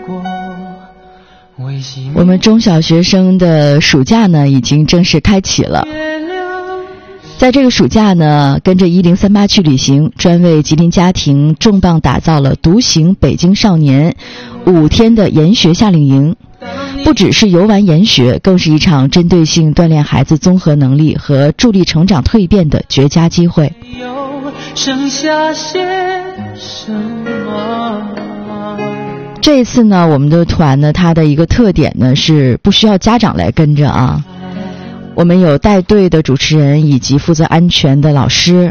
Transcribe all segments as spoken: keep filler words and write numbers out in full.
我们中小学生的暑假呢已经正式开启了。在这个暑假呢，跟着一零三八去旅行，专为吉林家庭重磅打造了独行北京少年五天的研学夏令营。不只是游玩研学，更是一场针对性锻炼孩子综合能力和助力成长蜕变的绝佳机会。剩下些什么？这一次呢，我们的团呢，它的一个特点呢是不需要家长来跟着啊，我们有带队的主持人以及负责安全的老师。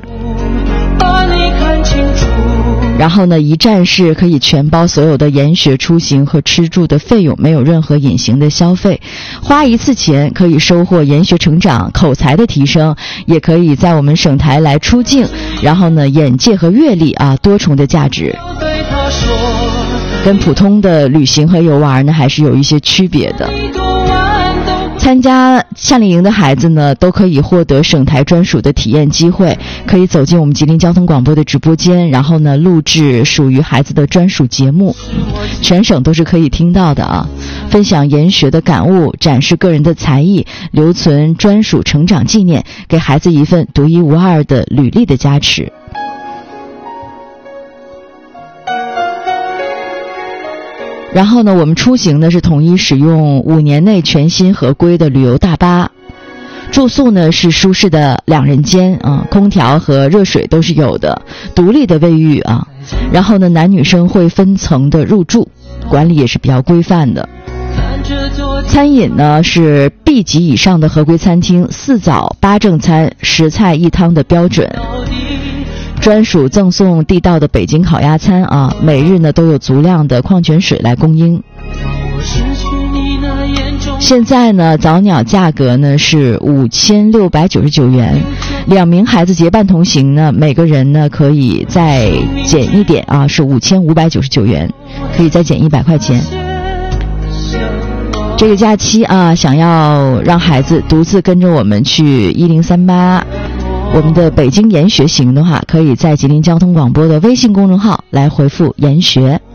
然后呢，一站式可以全包所有的研学出行和吃住的费用，没有任何隐形的消费。花一次钱可以收获研学成长、口才的提升，也可以在我们省台来出境，然后呢，眼界和阅历啊多重的价值。跟普通的旅行和游玩呢还是有一些区别的。参加夏令营的孩子呢，都可以获得省台专属的体验机会，可以走进我们吉林交通广播的直播间，然后呢，录制属于孩子的专属节目，全省都是可以听到的啊。分享研学的感悟，展示个人的才艺，留存专属成长纪念，给孩子一份独一无二的履历的加持。然后呢，我们出行呢是统一使用五年内全新合规的旅游大巴，住宿呢是舒适的两人间啊，空调和热水都是有的，独立的卫浴啊。然后呢，男女生会分层的入住，管理也是比较规范的。餐饮呢是 B 级以上的合规餐厅，四早八正餐，十菜一汤的标准。专属赠送地道的北京烤鸭餐啊，每日呢都有足量的矿泉水来供应。现在呢，早鸟价格呢是五千六百九十九元，两名孩子结伴同行呢，每个人呢可以再减一点啊，是五千五百九十九元，可以再减一百块钱。这个假期啊，想要让孩子独自跟着我们去一零三八。我们的北京研学行的话，可以在吉林交通广播的微信公众号来回复研学。